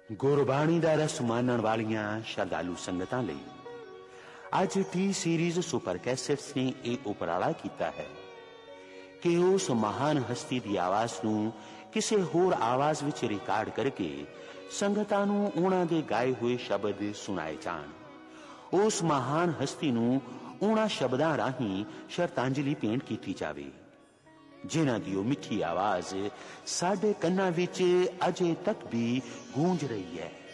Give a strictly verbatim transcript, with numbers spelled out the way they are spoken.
ਗੁਰਬਾਣੀ ਦਾ ਰਸ ਮਾਣਨ ਵਾਲੀਆਂ ਸ਼ਰਧਾਲੂ ਸੰਗਤਾਂ ਲਈ ਅੱਜ ਟੀ ਸੀਰੀਜ਼ ਸੁਪਰ ਕੈਸੇਟਸ ਨੇ ਇਹ ਉਪਰਾਲਾ ਕੀਤਾ ਹੈ ਕਿ ਉਸ ਮਹਾਨ ਹਸਤੀ ਦੀ ਆਵਾਜ਼ ਨੂੰ ਕਿਸੇ ਹੋਰ ਆਵਾਜ਼ ਵਿੱਚ ਰਿਕਾਰਡ ਕਰਕੇ ਸੰਗਤਾਂ ਨੂੰ ਉਹਨਾਂ ਦੇ ਗਾਏ ਹੋਏ ਸ਼ਬਦ ਸੁਣਾਏ ਜਾਣ। ਉਸ ਮਹਾਨ ਹਸਤੀ ਨੂੰ ਉਹਨਾਂ ਸ਼ਬਦਾਂ ਰਾਹੀਂ ਸ਼ਰਧਾਂਜਲੀ ਭੇਂਟ ਕੀਤੀ ਜਾਵੇ ਜਿਨ੍ਹਾਂ ਦੀ ਉਹ ਮਿੱਠੀ ਆਵਾਜ਼ ਸਾਡੇ ਕੰਨਾਂ ਵਿੱਚ ਅਜੇ ਤੱਕ ਵੀ ਗੂੰਜ ਰਹੀ ਹੈ।